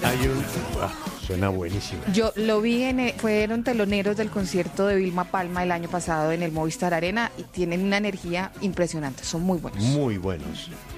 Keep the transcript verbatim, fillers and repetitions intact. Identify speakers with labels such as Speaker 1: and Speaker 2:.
Speaker 1: Hay un... ah, suena buenísimo.
Speaker 2: Yo lo vi, en, eh, fueron teloneros del concierto de Vilma Palma el año pasado en el Movistar Arena y tienen una energía impresionante, son muy buenos.
Speaker 1: Muy buenos.